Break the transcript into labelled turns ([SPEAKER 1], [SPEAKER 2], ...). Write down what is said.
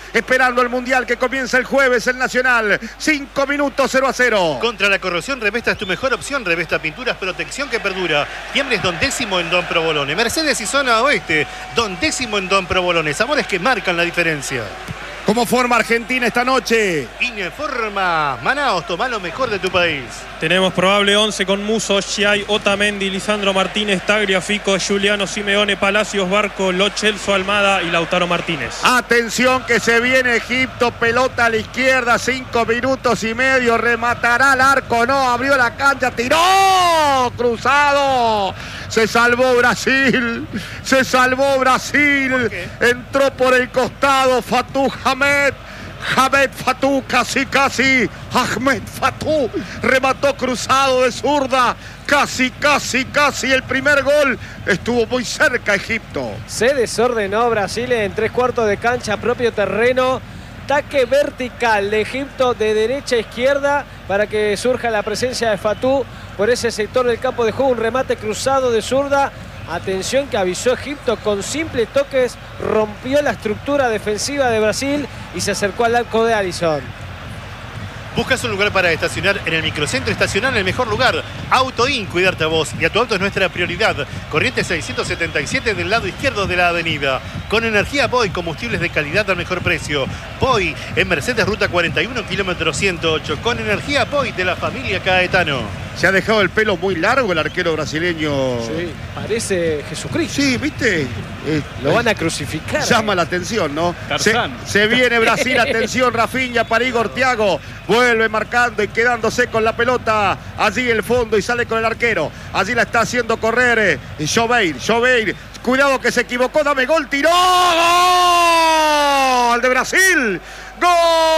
[SPEAKER 1] esperando el Mundial que comienza el jueves, el Nacional. 5 minutos 0-0.
[SPEAKER 2] Contra la corrosión, Revesta es tu mejor opción. Revesta Pinturas, protección que perdura. Tiembres Don Décimo en Don Provolone. Mercedes y Zona Oeste, Don Décimo en Don Provolone. Sabores que marcan la diferencia.
[SPEAKER 1] ¿Cómo forma Argentina esta noche?
[SPEAKER 2] Ineforma. Manaos, toma lo mejor de tu país.
[SPEAKER 3] Tenemos probable 11 con Musso, Schiai, Otamendi, Lisandro Martínez, Tagliafico, Giuliano Simeone, Palacios, Barco, Lo Celso, Almada y Lautaro Martínez.
[SPEAKER 1] Atención que se viene Egipto, pelota a la izquierda, 5 minutos y medio, rematará al arco, no, abrió la cancha, tiró, cruzado. Se salvó Brasil, se salvó Brasil, entró por el costado Fatou Hamed Fatou, casi, Ahmed Fatou, remató cruzado de zurda, casi, el primer gol, estuvo muy cerca Egipto.
[SPEAKER 4] Se desordenó Brasil en 3/4 de cancha, propio terreno. Ataque vertical de Egipto de derecha a izquierda para que surja la presencia de Fatou por ese sector del campo de juego. Un remate cruzado de zurda. Atención que avisó Egipto con simples toques. Rompió la estructura defensiva de Brasil y se acercó al arco de Alisson.
[SPEAKER 2] ¿Buscas un lugar para estacionar en el microcentro? Estacionar en el mejor lugar. AutoIn, cuidarte a vos y a tu auto es nuestra prioridad. Corriente 677 del lado izquierdo de la avenida. Con energía Boy, combustibles de calidad al mejor precio. Boy en Mercedes Ruta 41, kilómetro 108. Con energía Boy de la familia Caetano.
[SPEAKER 1] Se ha dejado el pelo muy largo el arquero brasileño.
[SPEAKER 4] Sí, parece Jesucristo.
[SPEAKER 1] Sí, ¿viste?
[SPEAKER 4] Lo van a crucificar.
[SPEAKER 1] Llama la atención, ¿no? Se viene Brasil, atención, Rafinha para Igor Thiago. Vuelve marcando y quedándose con la pelota. Allí el fondo y sale con el arquero. Allí la está haciendo correr Joveir. Cuidado que se equivocó, dame gol, tiró. ¡Gol de Brasil! ¡Gol!